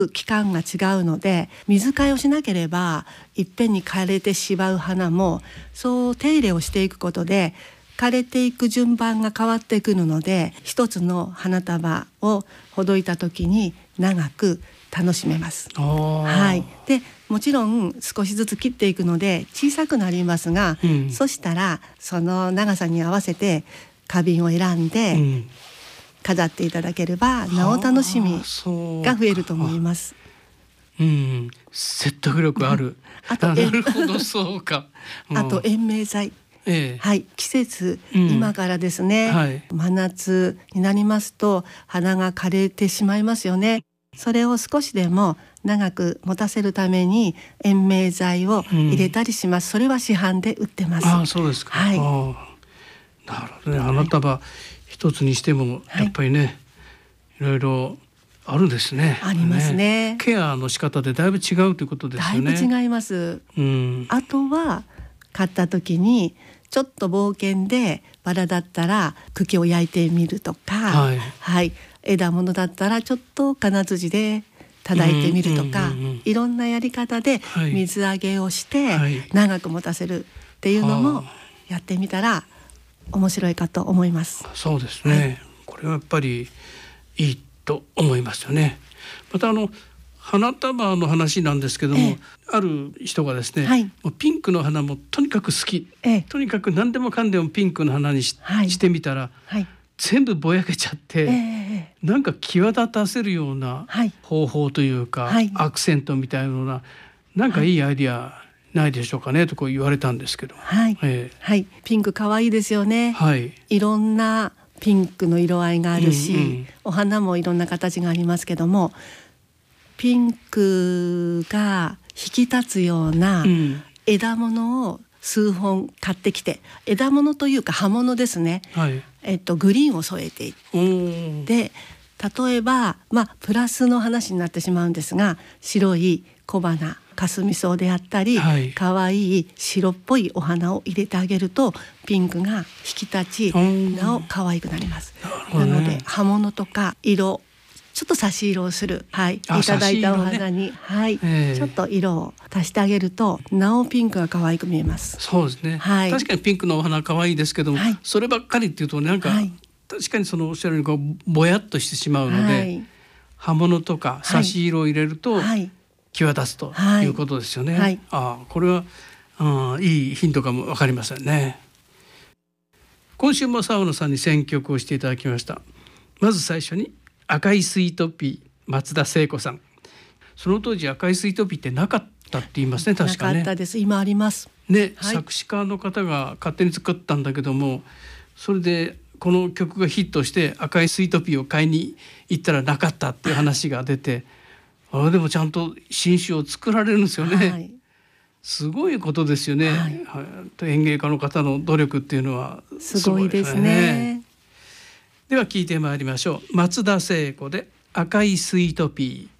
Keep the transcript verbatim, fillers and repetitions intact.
期間が違うので、水替えをしなければいっぺんに枯れてしまう花も、そう手入れをしていくことで枯れていく順番が変わってくるので、一つの花束をほどいた時に長く楽しめます。はい、でもちろん少しずつ切っていくので小さくなりますが、うん、そしたらその長さに合わせて花瓶を選んで飾っていただければ、なお楽しみが増えると思います。 うん、説得力ある。あとなるほど、そうか。 うん、あと延命剤。ええ、はい、季節、うん、今からですね、はい、真夏になりますと花が枯れてしまいますよね。それを少しでも長く持たせるために延命剤を入れたりします。うん、それは市販で売ってます。 ああ、そうですか。はい、あなるほどね。花束一つにしてもやっぱりね、はい、いろいろあるんですね。 ありますね。 ケアの仕方でだいぶ違うということですよね。 だいぶ違います。うん、あとは買った時にちょっと冒険でバラだったら茎を焼いてみるとか、はいはい、枝物だったらちょっと金槌で叩いてみるとか、うんうんうんうん、いろんなやり方で水揚げをして長く持たせるっていうのもやってみたら面白いかと思います。 そうですね、はい、これはやっぱりいいと思いますよね。またあの花束の話なんですけども、ええ、ある人がですね、はい、もうピンクの花もとにかく好き、ええ、とにかく何でもかんでもピンクの花に し,、はい、してみたら、はい、全部ぼやけちゃって、えー、なんか際立たせるような方法というか、はい、アクセントみたいなのな、なんかいいアイディアないでしょうかねとこう言われたんですけど、 はいえーはい、ピンク可愛いですよね、はい、いろんなピンクの色合いがあるし、うんうん、お花もいろんな形がありますけども、ピンクが引き立つような枝物を数本買ってきて、枝物というか葉物ですね、はいえっと、グリーンを添えていって例えば、まあ、プラスの話になってしまうんですが、白い小花かすみ草であったり、はい、かわいい白っぽいお花を入れてあげるとピンクが引き立ちなお可愛くなります。なので葉物とか色ちょっと差し色をする、はい、いただいたお花に、ねはいえー、ちょっと色を足してあげるとなおピンクが可愛く見えます。 そうですね、はい、確かにピンクのお花可愛いですけども、はい、そればっかりっていうとなんか、はい、確かにそのおっしゃるようにこうぼやっとしてしまうので、はい、葉物とか差し色を入れると際立つということですよね、はいはい、あこれはあいいヒントかも分かりませんね。今週も沢野さんに選曲をしていただきました。まず最初に赤いスイートピー松田聖子さん。その当時赤いスイートピーってなかったって言いますね。確かね。 なかったです。今ありますね、はい、作詞家の方が勝手に作ったんだけども、それでこの曲がヒットして赤いスイートピーを買いに行ったらなかったっていう話が出てあれでもちゃんと新種を作られるんですよね、はい、すごいことですよね、はいはい、園芸家の方の努力っていうのはすごいですね。では聞いてまいりましょう。松田聖子で赤いスイートピー。